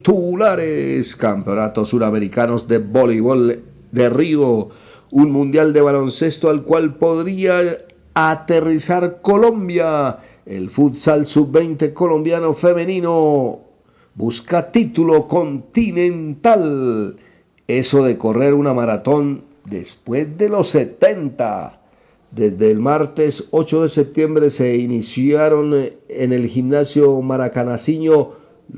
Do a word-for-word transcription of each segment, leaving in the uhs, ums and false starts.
titulares: campeonatos suramericanos de voleibol de Río, un mundial de baloncesto al cual podría aterrizar Colombia, el futsal sub veinte colombiano femenino busca título continental, eso de correr una maratón después de los setenta. Desde el martes ocho de septiembre se iniciaron en el gimnasio Maracanaciño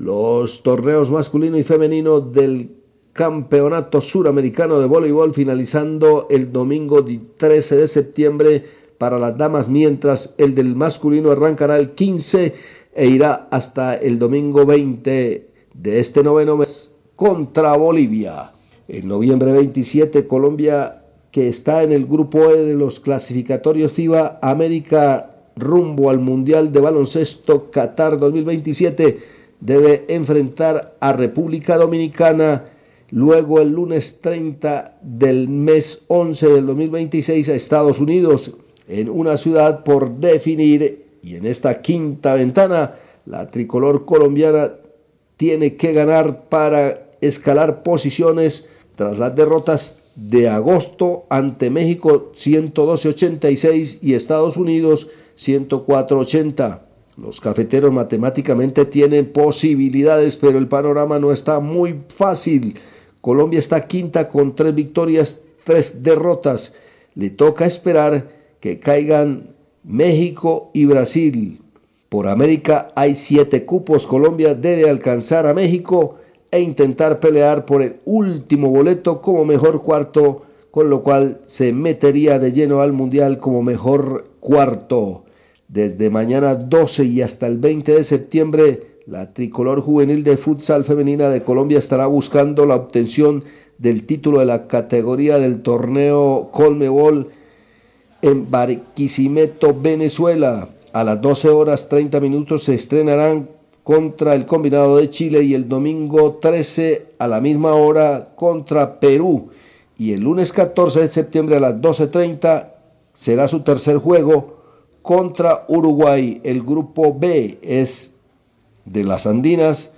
los torneos masculino y femenino del Campeonato Suramericano de Voleibol, finalizando el domingo trece de septiembre para las damas, mientras el del masculino arrancará el quince e irá hasta el domingo veinte de este noveno mes contra Bolivia. En noviembre veintisiete, Colombia, que está en el grupo E de los clasificatorios FIBA América rumbo al Mundial de Baloncesto Qatar dos mil veintisiete, debe enfrentar a República Dominicana, luego el lunes treinta del mes once del dos mil veintiséis a Estados Unidos, en una ciudad por definir, y en esta quinta ventana la tricolor colombiana tiene que ganar para escalar posiciones tras las derrotas de agosto ante México ciento doce a ochenta y seis y Estados Unidos ciento cuatro a ochenta. Los cafeteros matemáticamente tienen posibilidades, pero el panorama no está muy fácil. Colombia está quinta con tres victorias, tres derrotas. Le toca esperar que caigan México y Brasil. Por América hay siete cupos. Colombia debe alcanzar a México e intentar pelear por el último boleto como mejor cuarto, con lo cual se metería de lleno al Mundial como mejor cuarto. Desde mañana doce y hasta el veinte de septiembre, la tricolor juvenil de futsal femenina de Colombia estará buscando la obtención del título de la categoría del torneo Colmebol en Barquisimeto, Venezuela. A las doce horas treinta minutos se estrenarán contra el combinado de Chile, y el domingo trece a la misma hora contra Perú, y el lunes catorce de septiembre a las doce treinta será su tercer juego contra Uruguay. El grupo B es de las Andinas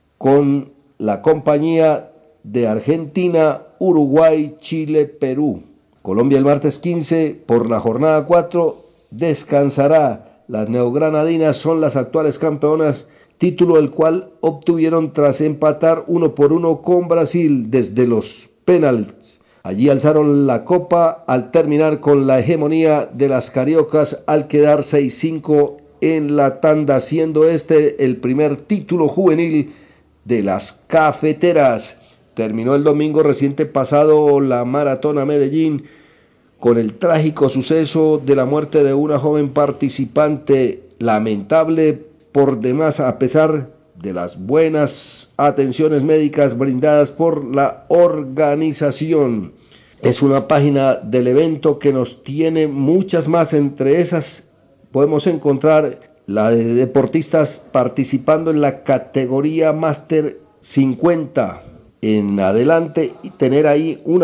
con la compañía de Argentina, Uruguay, Chile, Perú. Colombia el martes quince por la jornada cuatro descansará. Las neogranadinas son las actuales campeonas, título el cual obtuvieron tras empatar uno por uno con Brasil desde los penaltis. Allí alzaron la copa al terminar con la hegemonía de las cariocas al quedar seis cinco en la tanda, siendo este el primer título juvenil de las cafeteras. Terminó el domingo reciente pasado la Maratona Medellín con el trágico suceso de la muerte de una joven participante, lamentable por demás, a pesar de las buenas atenciones médicas brindadas por la organización. Es una página del evento que nos tiene muchas más. Entre esas podemos encontrar la de deportistas participando en la categoría Máster cincuenta en adelante, y tener ahí un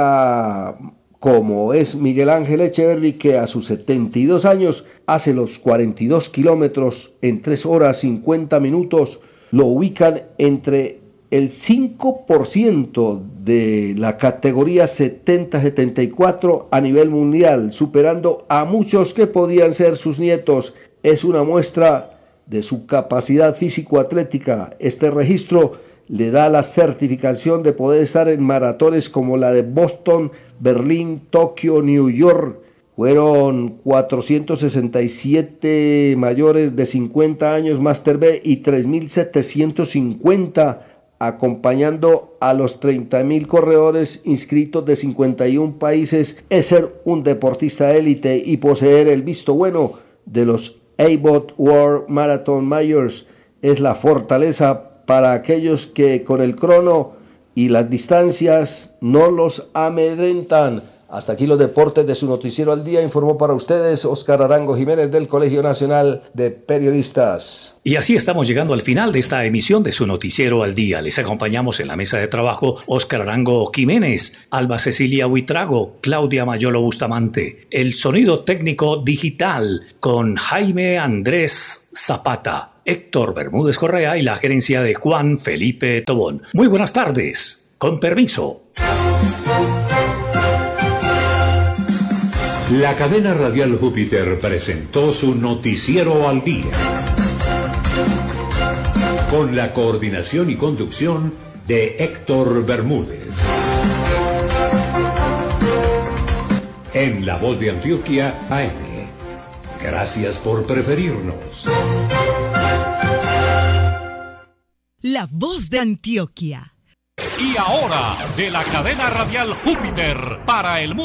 atleta como es Miguel Ángel Echeverri, que a sus setenta y dos años hace los cuarenta y dos kilómetros en tres horas cincuenta minutos, lo ubican entre el cinco por ciento de la categoría setenta a setenta y cuatro a nivel mundial, superando a muchos que podían ser sus nietos. Es una muestra de su capacidad físico-atlética. Este registro le da la certificación de poder estar en maratones como la de Boston, Berlín, Tokio, New York. Fueron cuatrocientos sesenta y siete mayores de cincuenta años Master B y tres mil setecientos cincuenta, acompañando a los treinta mil corredores inscritos de cincuenta y un países. Es ser un deportista élite y poseer el visto bueno de los A B O T World Marathon Majors es la fortaleza para aquellos que con el crono y las distancias no los amedrentan. Hasta aquí los deportes de su noticiero al día. Informó para ustedes Óscar Arango Jiménez del Colegio Nacional de Periodistas. Y así estamos llegando al final de esta emisión de su noticiero al día. Les acompañamos en la mesa de trabajo Óscar Arango Jiménez, Alba Cecilia Huitrago, Claudia Mayolo Bustamante. El sonido técnico digital con Jaime Andrés Zapata. Héctor Bermúdez Correa y la gerencia de Juan Felipe Tobón. Muy buenas tardes. Con permiso. La cadena radial Júpiter presentó su noticiero al día. Con la coordinación y conducción de Héctor Bermúdez. En La Voz de Antioquia A M. Gracias por preferirnos. La Voz de Antioquia. Y ahora, de la cadena radial Júpiter para el mundo.